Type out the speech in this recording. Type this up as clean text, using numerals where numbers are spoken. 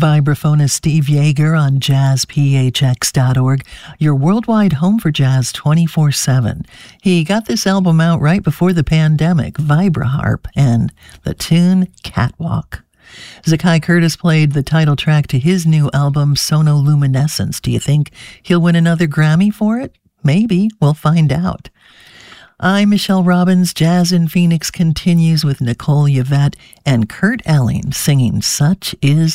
Vibraphonist Steve Yeager on jazzphx.org, your worldwide home for jazz 24/7. He got this album out right before the pandemic, Vibraharp, and the tune Catwalk. Zakai Curtis played the title track to his new album, Sonoluminescence. Do you think he'll win another Grammy for it? Maybe. We'll find out. I'm Michelle Robbins. Jazz in Phoenix continues with Nicole Yvette and Kurt Elling singing Such Is